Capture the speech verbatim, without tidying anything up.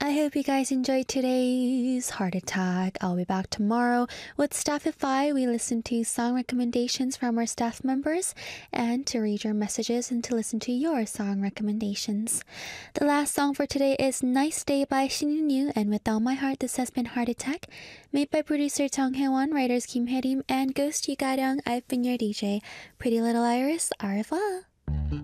I hope you guys enjoyed today's Heart Attack. I'll be back tomorrow with Staffify. We listen to song recommendations from our staff members and to read your messages and to listen to your song recommendations. The last song for today is Nice Day by Shin Yu, and with all my heart, this has been Heart Attack, made by producer Tong Hye-won, writers Kim Hae-rim and Ghost Yu Ga-ryung. I've been your D J, Pretty Little Iris. Au revoir.